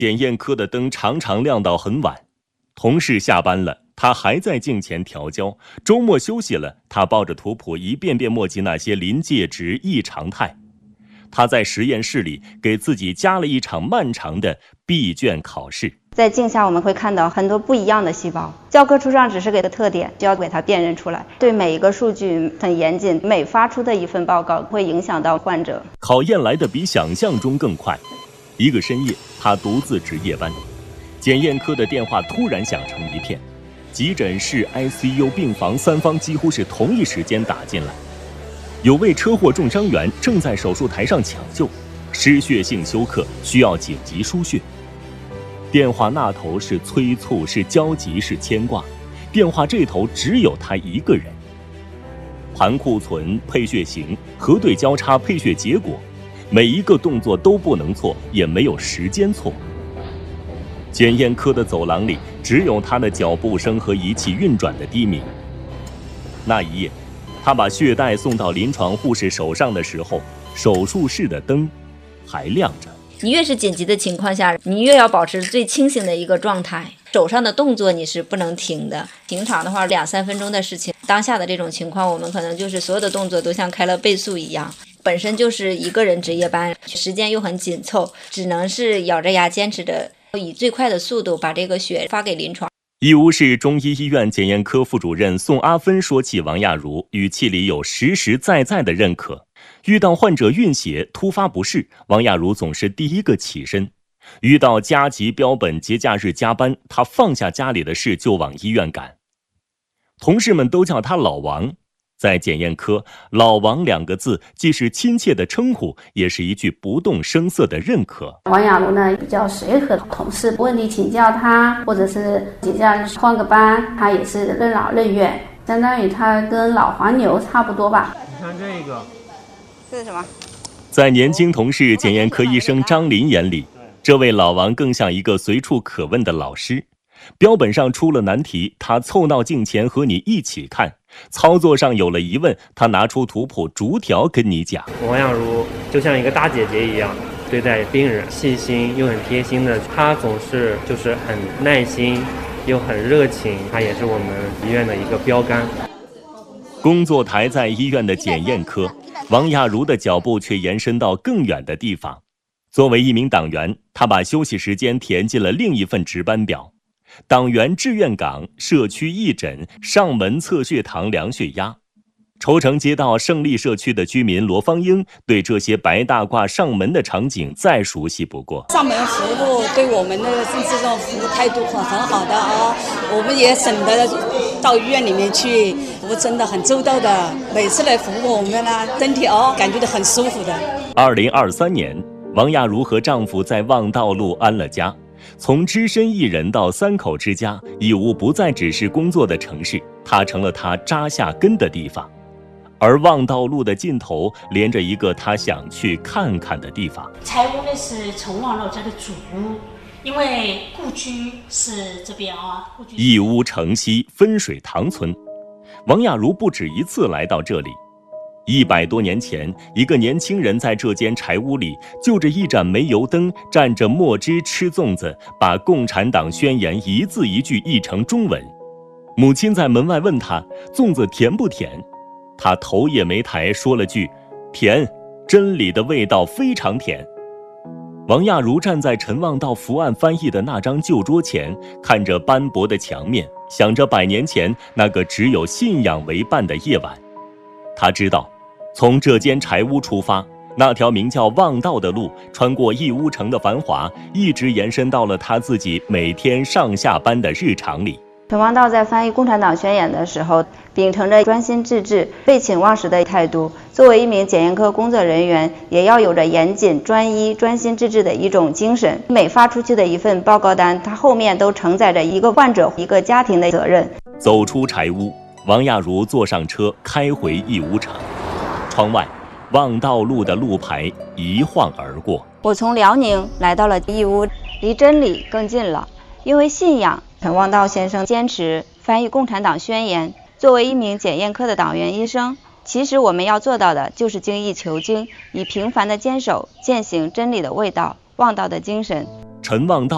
检验科的灯常常亮到很晚，同事下班了，他还在镜前调焦；周末休息了，他抱着图谱一遍遍墨迹那些临界值、异常态。他在实验室里给自己加了一场漫长的闭卷考试。 在镜下我们会看到很多不一样的细胞，教科书上只是给的特点，就要给它辨认出来。对每一个数据很严谨，每发出的一份报告会影响到患者。 考验来得比想象中更快。一个深夜，他独自值夜班，检验科的电话突然响成一片，急诊室、ICU、病房三方几乎是同一时间打进来。有位车祸重伤员正在手术台上抢救，失血性休克，需要紧急输血。电话那头是催促，是焦急，是牵挂，电话这头只有他一个人。盘库存、配血型、核对交叉、配血结果，每一个动作都不能错，也没有时间错。检验科的走廊里只有他的脚步声和仪器运转的低鸣。那一夜，他把血袋送到临床护士手上的时候，手术室的灯还亮着。 你越是紧急的情况下，你越要保持最清醒的一个状态，手上的动作你是不能停的。平常的话2-3分钟的事情，当下的这种情况，我们可能就是所有的动作都像开了倍速一样。本身就是一个人值夜班，时间又很紧凑，只能是咬着牙坚持着，以最快的速度把这个血发给临床。 义乌市中医医院检验科副主任宋阿芬说起王亚茹，语气里有实实在在的认可。遇到患者晕血、突发不适，王亚茹总是第一个起身；遇到加急标本节假日加班，她放下家里的事就往医院赶。同事们都叫她老王。在检验科，老王2个字既是亲切的称呼，也是一句不动声色的认可。 王亚茹呢比较随和，同事问题请教他，或者是节假日换个班，他也是任劳任怨，相当于他跟老黄牛差不多吧。 你看这是什么？ 在年轻同事检验科医生张林眼里，这位老王更像一个随处可问的老师。标本上出了难题，他凑到镜前和你一起看；操作上有了疑问，他拿出图谱逐条跟你讲。 王亚茹就像一个大姐姐一样对待病人，细心又很贴心的，她总是就是很耐心又很热情，她也是我们医院的一个标杆。 工作台在医院的检验科，王亚茹的脚步却延伸到更远的地方。作为一名党员，他把休息时间填进了另一份值班表。党员志愿岗、社区义诊、上门测血糖、量血压。愁城街道胜利社区的居民罗芳英对这些白大褂上门的场景再熟悉不过。 上门服务对我们的这种服务态度很好的啊，我们也省得到医院里面去，服务真的很周到的，每次来服务我们呢，身体感觉到很舒服的。 2023年，王亚茹和丈夫在望道路安了家。从只身一人到3口之家，义乌不再只是工作的城市，它成了他扎下根的地方。而望道路的尽头连着一个他想去看看的地方。 柴屋呢是崇望路这个主屋，因为故居是这边啊。 义乌城西分水塘村，王亚茹不止一次来到这里。100多年前，一个年轻人在这间柴屋里，就着一盏煤油灯，蘸着墨汁吃粽子，把共产党宣言一字一句译成中文。母亲在门外问他粽子甜不甜，他头也没抬，说了句甜，真理的味道非常甜。王亚茹站在陈望道伏案翻译的那张旧桌前，看着斑驳的墙面，想着100年前那个只有信仰为伴的夜晚。他知道，从这间柴屋出发，那条名叫望道的路，穿过义乌城的繁华，一直延伸到了他自己每天上下班的日常里。 陈望道在翻译共产党宣言的时候，秉承着专心致志、废寝忘食的态度。作为一名检验科工作人员，也要有着严谨、专一、专心致志的一种精神。每发出去的一份报告单，它后面都承载着一个患者、一个家庭的责任。 走出柴屋，王亚茹坐上车，开回义乌城。窗外，望道路的路牌一晃而过。 我从辽宁来到了义乌，离真理更近了。因为信仰，陈望道先生坚持翻译共产党宣言。作为一名检验科的党员医生，其实我们要做到的就是精益求精，以平凡的坚守践行真理的味道，望道的精神。 陈望道